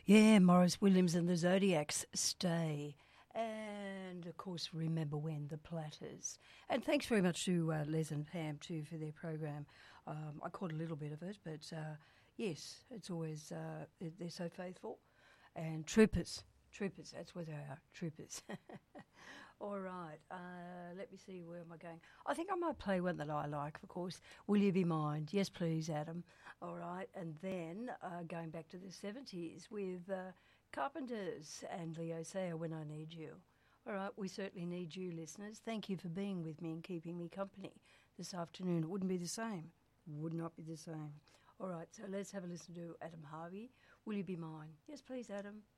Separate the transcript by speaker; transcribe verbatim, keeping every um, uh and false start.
Speaker 1: Yeah, Morris Williams and the Zodiacs, Stay. And, of course, Remember When, the Platters. And thanks very much to uh, Les and Pam, too, for their program. Um, I caught a little bit of it, but, uh, yes, it's always, uh, they're so faithful. And Troopers, Troopers, that's what they are, Troopers. All right, uh, let me see, where am I going? I think I might play one that I like, of course. Will You Be Mine? Yes, please, Adam. All right, and then uh, going back to the seventies with uh, Carpenters and Leo Sayer, When I Need You. All right, we certainly need you, listeners. Thank you for being with me and keeping me company this afternoon. It wouldn't be the same. Would not be the same. All right, so let's have a listen to Adam Harvey. Will You Be Mine? Yes, please, Adam.